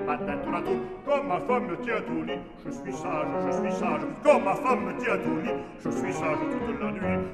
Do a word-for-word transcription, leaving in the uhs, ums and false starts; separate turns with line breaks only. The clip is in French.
ma tête la tour. Comme ma femme me tient au lit, je suis sage, je suis sage. Comme ma femme me tient au lit, je suis sage toute la nuit.